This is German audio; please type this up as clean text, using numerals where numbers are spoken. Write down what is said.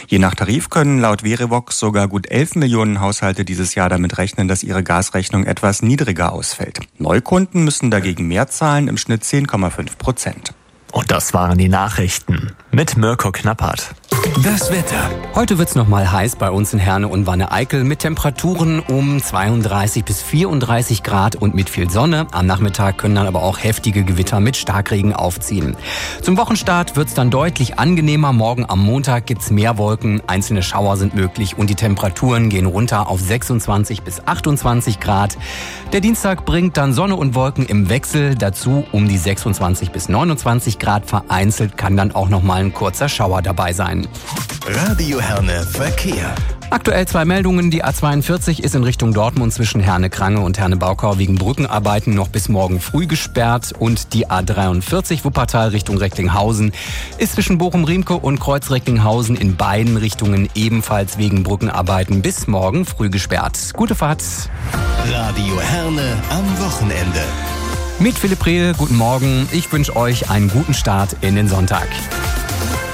Je nach Tarif können laut Verivox sogar gut 11 Millionen Haushalte dieses Jahr damit rechnen, dass ihre Gasrechnung etwas niedriger ausfällt. Neukunden müssen dagegen mehr zahlen, im Schnitt 10,5%. Und das waren die Nachrichten mit Mirko Knappert. Das Wetter. Heute wird's noch mal heiß bei uns in Herne und Wanne-Eickel mit Temperaturen um 32 bis 34 Grad und mit viel Sonne. Am Nachmittag können dann aber auch heftige Gewitter mit Starkregen aufziehen. Zum Wochenstart wird's dann deutlich angenehmer. Morgen am Montag gibt's mehr Wolken, einzelne Schauer sind möglich und die Temperaturen gehen runter auf 26 bis 28 Grad. Der Dienstag bringt dann Sonne und Wolken im Wechsel, dazu um die 26 bis 29 Grad. Vereinzelt kann dann auch noch mal ein kurzer Schauer dabei sein. Radio Herne Verkehr. Aktuell 2 Meldungen. Die A42 ist in Richtung Dortmund zwischen Herne-Krange und Herne-Baukau wegen Brückenarbeiten noch bis morgen früh gesperrt. Und die A43 Wuppertal Richtung Recklinghausen ist zwischen Bochum-Riemke und Kreuz-Recklinghausen in beiden Richtungen ebenfalls wegen Brückenarbeiten bis morgen früh gesperrt. Gute Fahrt. Radio Herne am Wochenende. Mit Philipp Rehl, guten Morgen. Ich wünsche euch einen guten Start in den Sonntag.